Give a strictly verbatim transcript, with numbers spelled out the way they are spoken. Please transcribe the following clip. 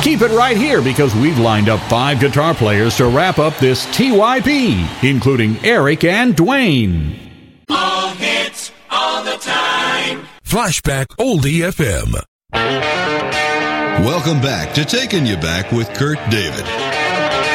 Keep it right here because we've lined up five guitar players to wrap up this T Y P, including Eric and Dwayne. All hits, all the time. Flashback Oldie F M. Welcome back to Taking You Back with Kurt David.